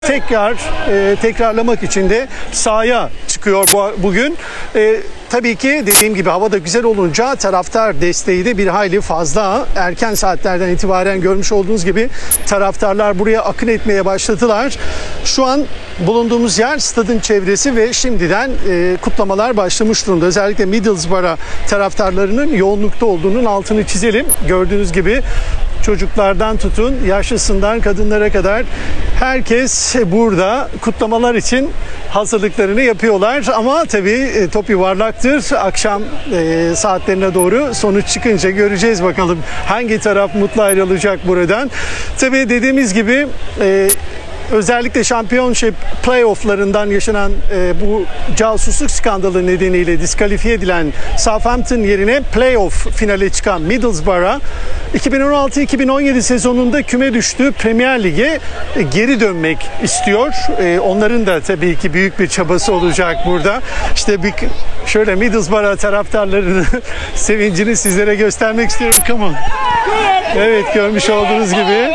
tekrarlamak için de sahaya çıkıyor bugün. Tabii ki dediğim gibi hava da güzel olunca taraftar desteği de bir hayli fazla. Erken saatlerden itibaren görmüş olduğunuz gibi taraftarlar buraya akın etmeye başladılar. Şu an bulunduğumuz yer stadın çevresi ve şimdiden kutlamalar başlamış durumda. Özellikle Middlesbrough taraftarlarının yoğunlukta olduğunun altını çizelim. Gördüğünüz gibi çocuklardan tutun, yaşlısından kadınlara kadar herkes burada kutlamalar için hazırlıklarını yapıyorlar. Ama tabii top yuvarlaktır. Akşam saatlerine doğru sonuç çıkınca göreceğiz bakalım hangi taraf mutlu ayrılacak buradan. Tabii dediğimiz gibi özellikle Championship playofflarından yaşanan bu casusluk skandalı nedeniyle diskalifiye edilen Southampton yerine playoff finale çıkan Middlesbrough 2016-2017 sezonunda küme düştüğü Premier Lig'e geri dönmek istiyor. Onların da tabii ki büyük bir çabası olacak burada. İşte şöyle Middlesbrough taraftarlarının sevincini sizlere göstermek istiyorum. Come on. Evet, görmüş olduğunuz gibi.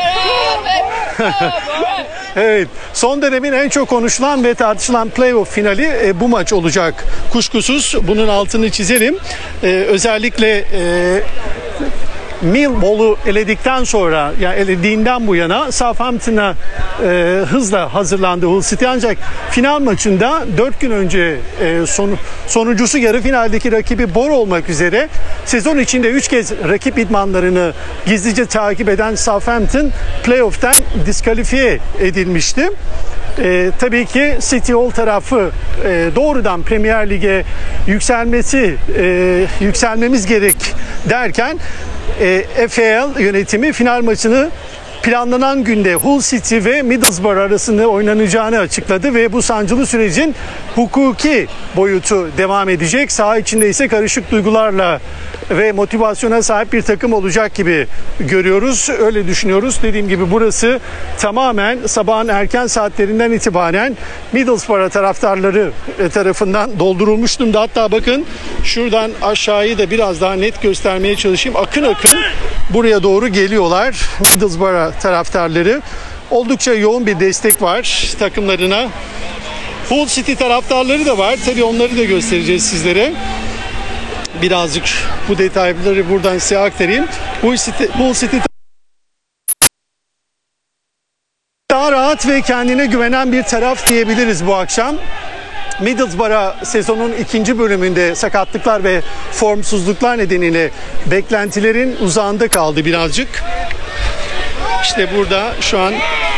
Evet, son dönemin en çok konuşulan ve tartışılan playoff finali bu maç olacak. Kuşkusuz bunun altını çizelim. Özellikle Millwall'u eledikten sonra, yani elediğinden bu yana Southampton'a hızla hazırlandı Hull City, ancak final maçında 4 gün önce sonuncusu yarı finaldeki rakibi Bor olmak üzere sezon içinde 3 kez rakip idmanlarını gizlice takip eden Southampton playoff'tan diskalifiye edilmişti. Tabii ki City Hall tarafı doğrudan Premier Lig'e yükselmemiz gerek derken FAL yönetimi final maçını planlanan günde Hull City ve Middlesbrough arasında oynanacağını açıkladı ve bu sancılı sürecin hukuki boyutu devam edecek. Saha içinde ise karışık duygularla ve motivasyona sahip bir takım olacak gibi görüyoruz. Öyle düşünüyoruz. Dediğim gibi burası tamamen sabahın erken saatlerinden itibaren Middlesbrough taraftarları tarafından doldurulmuş durumda. Hatta bakın şuradan aşağıyı da biraz daha net göstermeye çalışayım. Akın akın buraya doğru geliyorlar Middlesbrough taraftarları. Oldukça yoğun bir destek var takımlarına. Hull City taraftarları da var. Tabii onları da göstereceğiz sizlere. Birazcık bu detayları buradan size aktarayım. Hull City daha rahat ve kendine güvenen bir taraf diyebiliriz bu akşam. Middlesbrough sezonun ikinci bölümünde sakatlıklar ve formsuzluklar nedeniyle beklentilerin uzağında kaldı birazcık. İşte burada şu an